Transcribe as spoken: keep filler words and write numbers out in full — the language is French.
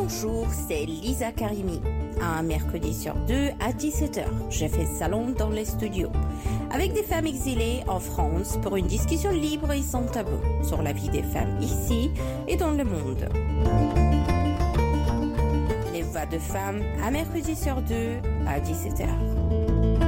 Bonjour, c'est Lisa Karimi. Un mercredi sur deux à dix-sept heures, je fais salon dans les studios avec des femmes exilées en France pour une discussion libre et sans tabou sur la vie des femmes ici et dans le monde. Les voix de femmes, un mercredi sur deux à dix-sept heures.